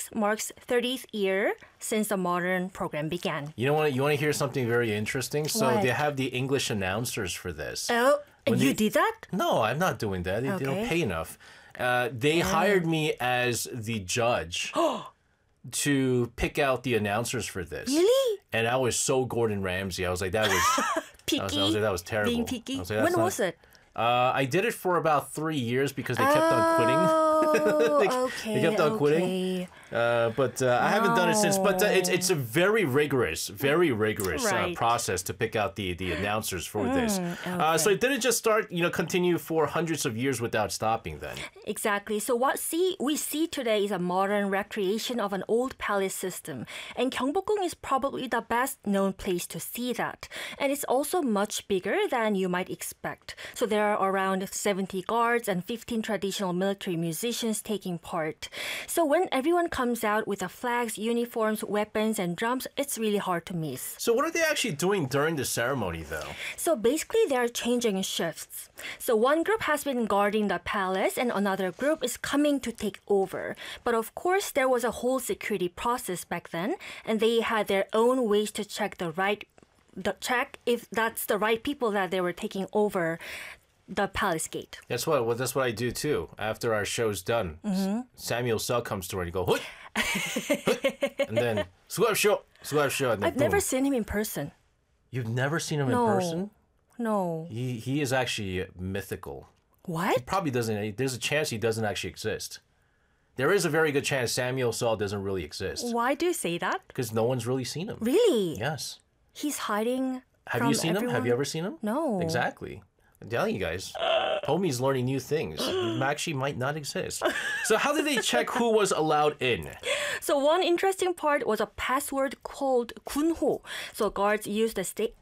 this marks 30th year since the modern program began. You know what? You want to hear something very interesting? So What? they have the English announcers for this. Oh, and you they- did that? No, I'm not doing that. They don't Okay. pay enough. They hired me as the judge to pick out the announcers for this. Really? And I was so Gordon Ramsay. I was like, that was Picky? I was like, that was terrible. Being picky? I was like, When that's not- was it? I did it for about 3 years because they kept on quitting. Oh, okay. They kept on quitting. Okay. But I haven't done it since. But it's a very rigorous Right. process to pick out the announcers for this. okay. So it didn't just start, continue for hundreds of years without stopping then. Exactly. So what we see today is a modern recreation of an old palace system. And Gyeongbokgung is probably the best known place to see that. And it's also much bigger than you might expect. So there are around 70 guards and 15 traditional military musicians taking part. So when everyone comes out with the flags, uniforms, weapons, and drums, it's really hard to miss. So what are they actually doing during the ceremony though? So basically, they're changing shifts. So one group has been guarding the palace and another group is coming to take over. But of course, there was a whole security process back then, and they had their own ways to check check if that's the right people that they were taking over the palace gate. That's what I do too. After our show's done, Samuel Seo comes to her and you go, "Hut!" and then 수고하십시오. And then I've never boom. seen him in person. You've never seen him No. in person? No. He is actually mythical. What? Probably doesn't. There's a chance he doesn't actually exist. There is a very good chance Samuel Seo doesn't really exist Why do you say that? because no one's really seen him. Really? Yes. He's hiding. Have from you seen him? Have you everyone? ever seen him? No. Exactly. I'm telling you guys, Pomi's learning new things. He actually might not exist. So how did they check who was allowed in? So one interesting part was a password called 군호. So guards used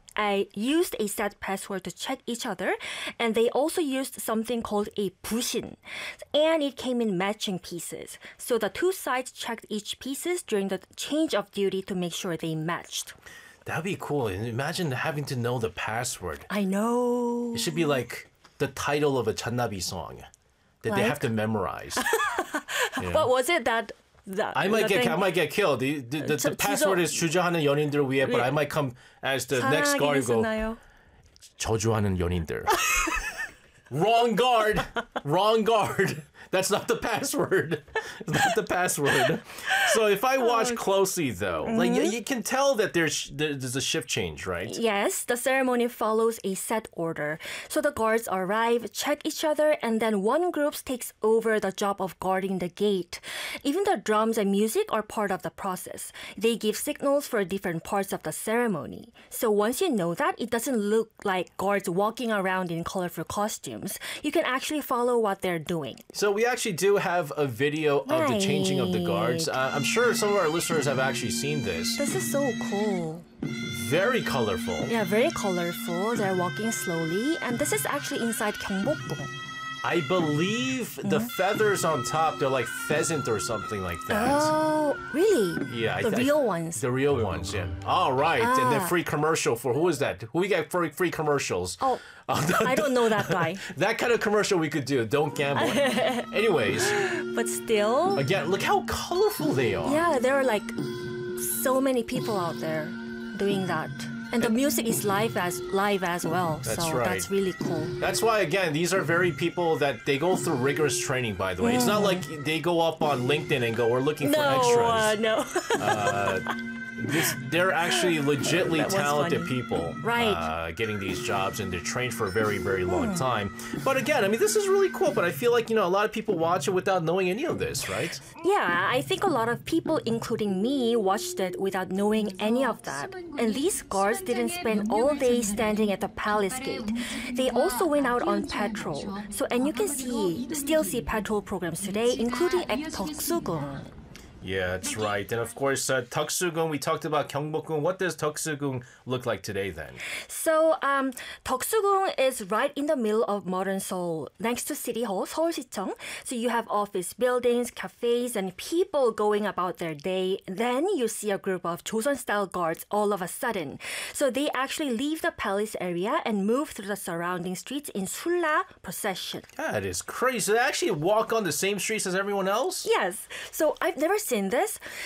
a set password to check each other, and they also used something called a 부신, and it came in matching pieces. So the two sides checked each pieces during the change of duty to make sure they matched. That'd be cool. And imagine having to know the password. I know. It should be like the title of a Channabi song that they have to memorize. What was it that? I might get killed. The password is 주저하는 연인들을 위해, but I might come as the next guard and go 있었나요? 저주하는 연인들. Wrong guard. Wrong guard. That's not the password. Not the password. So if I watch closely, though, like you can tell that there's a shift change, right? Yes, the ceremony follows a set order. So the guards arrive, check each other, and then one group takes over the job of guarding the gate. Even the drums and music are part of the process. They give signals for different parts of the ceremony. So once you know that, it doesn't look like guards walking around in colorful costumes. You can actually follow what they're doing. So we actually do have a video of the changing of the guards. Right. I'm sure some of our listeners have actually seen this. This is so cool. Very colorful. Yeah, very colorful. They're walking slowly, and this is actually inside Gyeongbokgung. I believe the feathers on top, they're like pheasant or something like that. Oh, really? Yeah, The real ones. The real ones, yeah. All right, and then free commercial for who is that? Who we got for free commercials? Oh, I don't know that guy. That kind of commercial we could do. Don't gamble. Anyways, But still, again, look how colorful they are. yeah, there are like so many people out there doing that. And the music is live as well. That's so right. that's really cool. That's why, again, these are very people that they go through rigorous training, by the way. It's not like they go up on LinkedIn and go, we're looking for extras. No. They're actually legitly That was talented funny. people Right. getting these jobs, and they're trained for a very, very long time. But again, I mean, this is really cool, but I feel like, a lot of people watch it without knowing any of this, right? Yeah, I think a lot of people, including me, watched it without knowing any of that. And these guards didn't spend all day standing at the palace gate. They also went out on patrol. So, and you can still see patrol programs today, including at Deoksugung. Yeah, that's right. And of course, Deoksugung, we talked about Gyeongbokgung. What does Deoksugung look like today then? So, Deoksugung is right in the middle of modern Seoul, next to City Hall, 서울시청. So you have office buildings, cafes, and people going about their day. Then you see a group of Joseon-style guards all of a sudden. So they actually leave the palace area and move through the surrounding streets in Sulla procession. That is crazy. They actually walk on the same streets as everyone else? Yes. So I've never seen seen this.